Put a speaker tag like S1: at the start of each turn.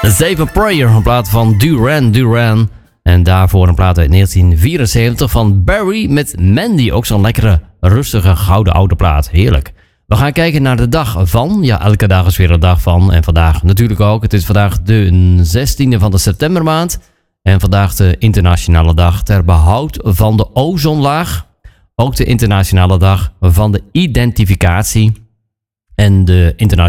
S1: Save a Prayer, een plaat van Duran Duran. En daarvoor een plaat uit 1974 van Barry met Mandy. Ook zo'n lekkere, rustige, gouden oude plaat. Heerlijk. We gaan kijken naar de dag van. Ja, elke dag is weer een dag van. En vandaag natuurlijk ook. Het is vandaag de 16e van de septembermaand. En vandaag de internationale dag ter behoud van de ozonlaag. Ook de internationale dag van de identificatie. En de internationale